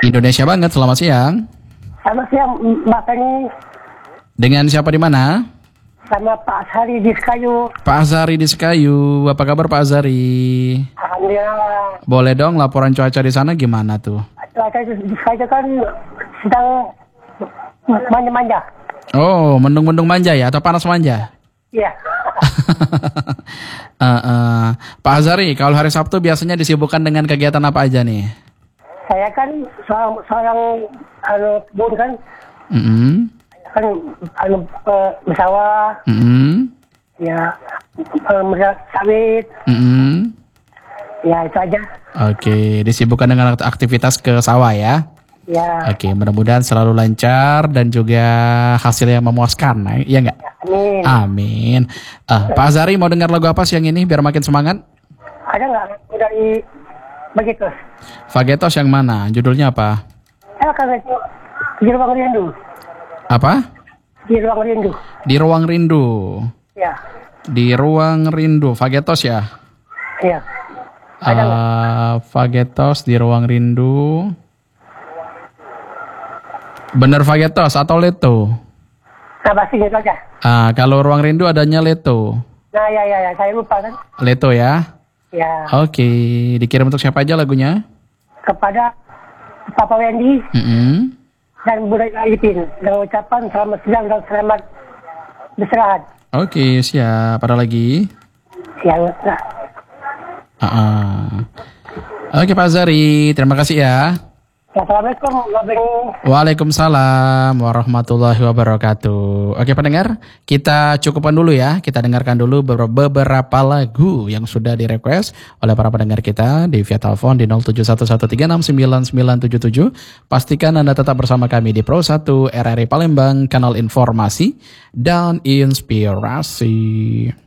Indonesia banget, selamat siang. Selamat siang, Mbak Feni. Dengan siapa di mana? Sama Pak Azhari di Sekayu. Pak Azhari di Sekayu. Apa kabar Pak Azhari? Alhamdulillah. Boleh dong laporan cuaca di sana gimana tuh? Cuaca di Sekayu kan sedang manja-manja. Oh, mendung-mendung manja ya atau panas manja? Iya. Pak Azhari, kalau hari Sabtu biasanya disibukkan dengan kegiatan apa aja nih? Saya kan seorang kebun kan. Kan bersawah. Ya, sawit. Ya, itu aja. Oke, disibukkan dengan aktivitas ke sawah ya? Ya. Oke, mudah-mudahan selalu lancar dan juga hasilnya memuaskan, iya nggak? Amin. Amin. Pak Azhari mau dengar lagu apa siang ini biar makin semangat? Ada nggak dari begitu? Fagetos yang mana? Judulnya apa? Kan di ruang rindu. Apa? Di ruang rindu. Di ruang rindu. Ya. Di ruang rindu. Fagetos ya? Iya. Ada nggak? Fagetos di ruang rindu. Bener Fagetos atau Leto? Nah, pasti gitu aja. Kalau ruang rindu adanya Leto. Nah, ya, saya lupa kan. Leto ya? Ya. Oke, dikirim untuk siapa aja lagunya? Kepada Papa Wendy dan Bunda Alipin dengan ucapan selamat siang dan selamat beristirahat. Oke, siap. Ada lagi? Ya, Oke Pak Azhari, terima kasih ya. Assalamualaikum warahmatullahi. Waalaikumsalam warahmatullahi wabarakatuh. Oke pendengar, kita cukupkan dulu ya. Kita dengarkan dulu beberapa lagu yang sudah direquest oleh para pendengar kita di via telepon di 0711369977. Pastikan Anda tetap bersama kami di Pro 1 RRI Palembang, kanal informasi dan inspirasi.